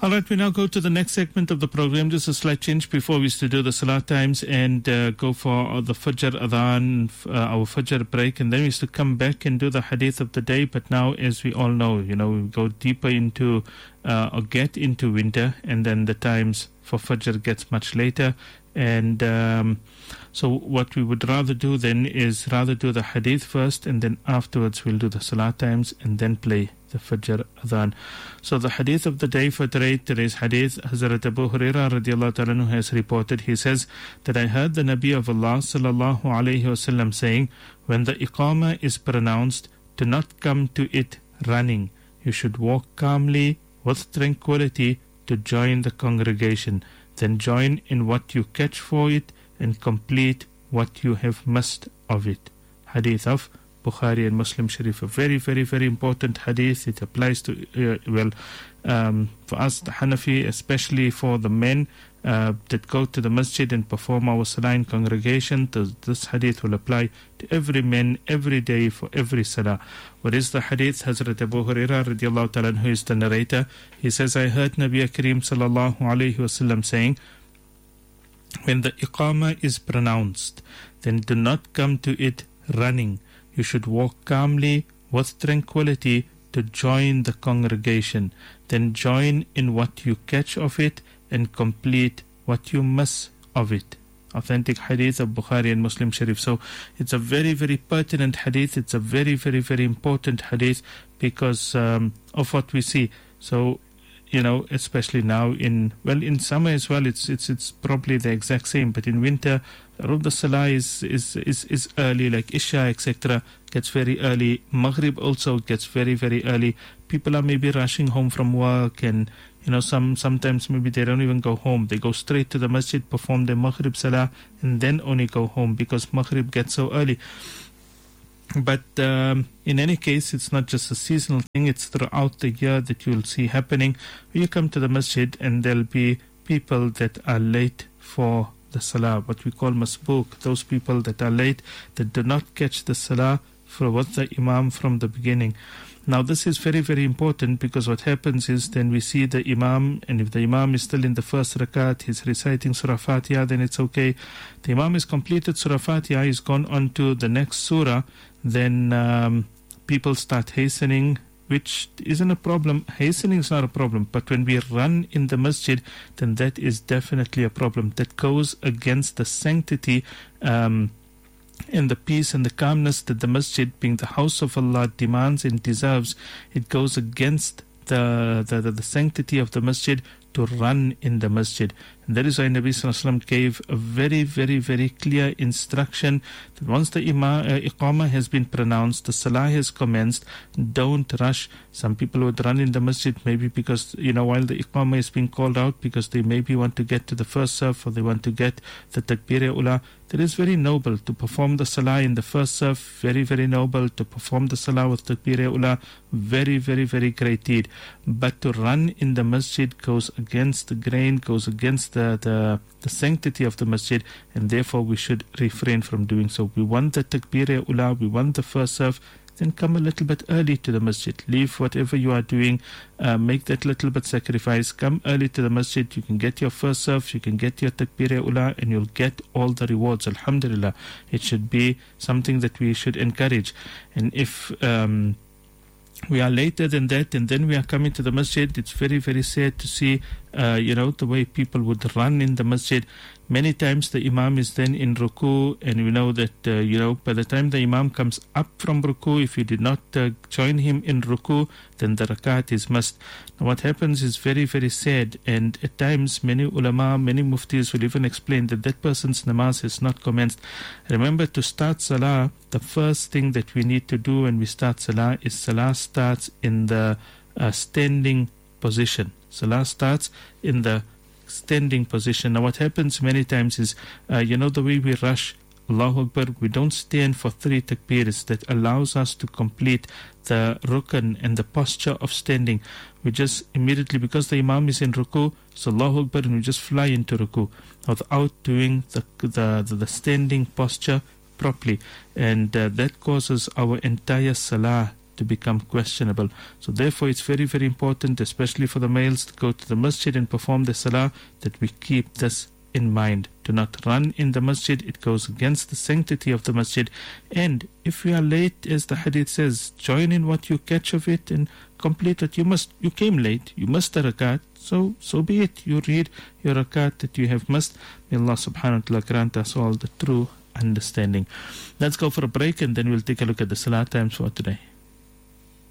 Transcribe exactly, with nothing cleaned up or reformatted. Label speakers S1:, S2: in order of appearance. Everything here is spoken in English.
S1: All right, we now go to the next segment of the program. Just a slight change before we used to do the Salah times and uh, go for the Fajr Adhan, uh, our Fajr break, and then we used to come back and do the Hadith of the day. But now, as we all know, you know, we go deeper into uh, or get into winter, and then the times for Fajr gets much later. And um, so what we would rather do then is rather do the Hadith first, and then afterwards we'll do the Salah times and then play the Fajr Adhan. So the Hadith of the day for today, today's Hadith, Hazrat Abu Hurairah radiallahu ta'ala anhu has reported, he says that I heard the Nabi of Allah sallallahu alayhi wasallam saying, when the Iqamah is pronounced, do not come to it running. You should walk calmly with tranquility to join the congregation. Then join in what you catch for it and complete what you have missed of it. Hadith of Bukhari and Muslim Sharif. A very, very, very important hadith. It applies to, uh, well, um, for us, the Hanafi, especially for the men uh, that go to the masjid and perform our salah in congregation. This, this hadith will apply to every man, every day, for every salah. What is the hadith? Hazrat Abu Hurairah radiallahu ta'ala, who is the narrator, he says, I heard Nabi Kareem sallallahu alayhi wasallam saying, when the Iqamah is pronounced, then do not come to it running. You should walk calmly with tranquility to join the congregation. Then join in what you catch of it and complete what you miss of it. Authentic hadith of Bukhari and Muslim Sharif. So it's a very, very pertinent hadith. It's a very, very, very important hadith because um, of what we see. So, you know, especially now in, well, in summer as well, it's it's it's probably the exact same. But in winter, the salah is, is, is, is early, like Isha, et cetera, gets very early. Maghrib also gets very, very early. People are maybe rushing home from work, and, you know, some sometimes maybe they don't even go home. They go straight to the masjid, perform their Maghrib salah, and then only go home because Maghrib gets so early. But um, in any case, it's not just a seasonal thing. It's throughout the year that you'll see happening. You come to the masjid and there'll be people that are late for the salah, what we call masbook, those people that are late, that do not catch the salah for what the imam from the beginning. Now this is very, very important because what happens is then we see the imam, and if the imam is still in the first rakat, he's reciting Surah Fatiha, then it's okay. The imam has completed Surah Fatiha, he's gone on to the next surah, then um, people start hastening, which isn't a problem. Hastening is not a problem, but when we run in the masjid, then that is definitely a problem. That goes against the sanctity um, and the peace and the calmness that the masjid, being the house of Allah, demands and deserves. It goes against the, the, the, the sanctity of the masjid to run in the masjid. And that is why Nabi Sallallahu Alaihi Wasallam gave a very, very, very clear instruction that once the imam, uh, Iqamah has been pronounced, the Salah has commenced, don't rush. Some people would run in the masjid maybe because, you know, while the Iqamah is being called out, because they maybe want to get to the first surf or they want to get the Takbir-e-Ula. That is very noble to perform the Salah in the first surf, very, very noble to perform the Salah with Takbir-e-Ula, very, very, very great deed. But to run in the masjid goes against the grain, goes against the, the, the sanctity of the masjid, and therefore we should refrain from doing so. We want the Takbir-e-Ula, we want the first surf, then come a little bit early to the masjid. Leave whatever you are doing, uh, make that little bit sacrifice, come early to the masjid. You can get your first surf, you can get your Takbir-e-Ula, and you'll get all the rewards. Alhamdulillah. It should be something that we should encourage. And if um, we are later than that and then we are coming to the masjid, it's very, very sad to see uh, you know, the way people would run in the masjid. Many times the imam is then in ruku, and we know that, uh, you know, by the time the imam comes up from ruku, if you did not uh, join him in ruku, then the rakat is missed. Now what happens is very, very sad, and at times many ulama, many muftis will even explain that that person's namaz has not commenced. Remember, to start salah, the first thing that we need to do when we start salah is salah starts in the uh, standing position. Salah starts in the standing position. Now what happens many times is, uh, you know, the way we rush, Allahu Akbar, we don't stand for three takbirs that allows us to complete the rukn and the posture of standing. We just immediately, because the imam is in ruku, so Allahu Akbar, and we just fly into ruku without doing the, the, the, the standing posture properly. And uh, that causes our entire salah to become questionable. So therefore it's very, very important, especially for the males, to go to the masjid and perform the salah, that we keep this in mind. Do not run in the masjid. It goes against the sanctity of the masjid. And if you are late, as the hadith says, join in what you catch of it and complete it. You must, you came late, you missed the rakat, so so be it. You read your rakat that you have missed. May Allah subhanahu wa ta'ala grant us all the true understanding. Let's go for a break and then we'll take a look at the salah times for today.